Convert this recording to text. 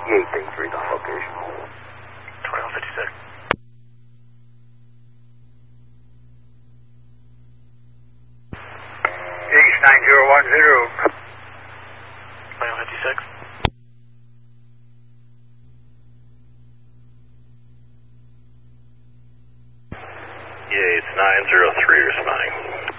EA-33 on location. 2156. East 9010. 2156. Yeah, it's 903 responding.